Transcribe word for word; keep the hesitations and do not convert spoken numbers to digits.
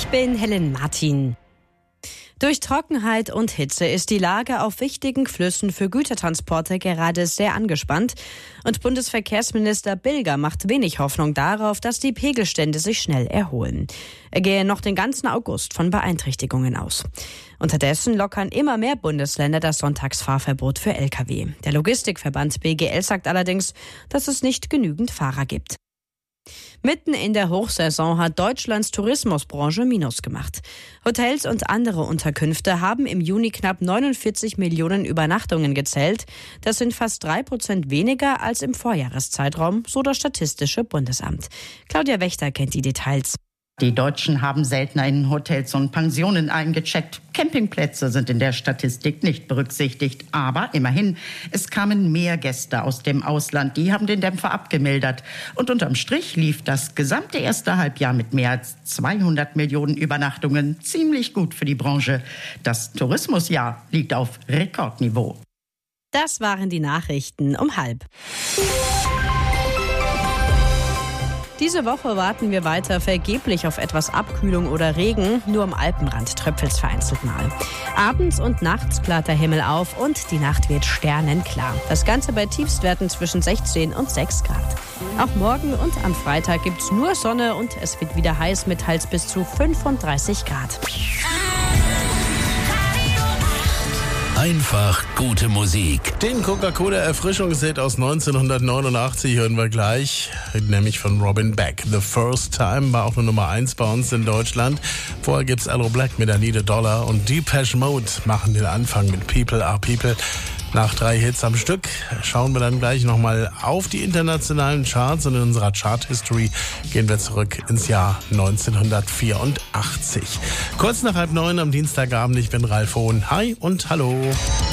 Ich bin Helen Martin. Durch Trockenheit und Hitze ist die Lage auf wichtigen Flüssen für Gütertransporte gerade sehr angespannt. Und Bundesverkehrsminister Bilger macht wenig Hoffnung darauf, dass die Pegelstände sich schnell erholen. Er gehe noch den ganzen August von Beeinträchtigungen aus. Unterdessen lockern immer mehr Bundesländer das Sonntagsfahrverbot für L K W. Der Logistikverband B G L sagt allerdings, dass es nicht genügend Fahrer gibt. Mitten in der Hochsaison hat Deutschlands Tourismusbranche Minus gemacht. Hotels und andere Unterkünfte haben im Juni knapp neunundvierzig Millionen Übernachtungen gezählt. Das sind fast drei Prozent weniger als im Vorjahreszeitraum, so das Statistische Bundesamt. Claudia Wächter kennt die Details. Die Deutschen haben seltener in Hotels und Pensionen eingecheckt. Campingplätze sind in der Statistik nicht berücksichtigt. Aber immerhin, es kamen mehr Gäste aus dem Ausland. Die haben den Dämpfer abgemildert. Und unterm Strich lief das gesamte erste Halbjahr mit mehr als zweihundert Millionen Übernachtungen ziemlich gut für die Branche. Das Tourismusjahr liegt auf Rekordniveau. Das waren die Nachrichten um halb. Diese Woche warten wir weiter vergeblich auf etwas Abkühlung oder Regen. Nur am Alpenrand tröpfelt's vereinzelt mal. Abends und nachts klart der Himmel auf und die Nacht wird sternenklar. Das Ganze bei Tiefstwerten zwischen sechzehn und sechs Grad. Auch morgen und am Freitag gibt's nur Sonne und es wird wieder heiß mit teils bis zu fünfunddreißig Grad. Einfach gute Musik. Den Coca-Cola-Erfrischungshit aus neunzehnhundertneunundachtzig hören wir gleich, nämlich von Robin Beck. The First Time war auch eine Nummer eins bei uns in Deutschland. Vorher gibt's Aloe Black mit I Need a Dollar und Depeche Mode machen den Anfang mit People Are People. Nach drei Hits am Stück schauen wir dann gleich nochmal auf die internationalen Charts und in unserer Chart-History gehen wir zurück ins Jahr neunzehnhundertvierundachtzig. Kurz nach halb neun am Dienstagabend, ich bin Ralf Hohn. Hi und hallo.